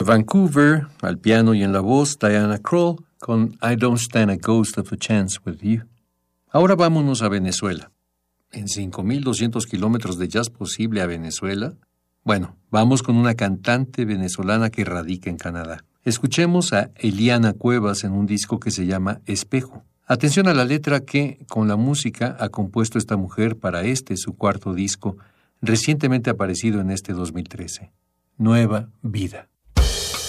Vancouver, al piano y en la voz, Diana Krall, con I Don't Stand a Ghost of a Chance with You. Ahora vámonos a Venezuela. ¿En 5.200 kilómetros de jazz posible a Venezuela? Bueno, vamos con una cantante venezolana que radica en Canadá. Escuchemos a Eliana Cuevas en un disco que se llama Espejo. Atención a la letra que, con la música, ha compuesto esta mujer para su cuarto disco, recientemente aparecido en este 2013. Nueva Vida.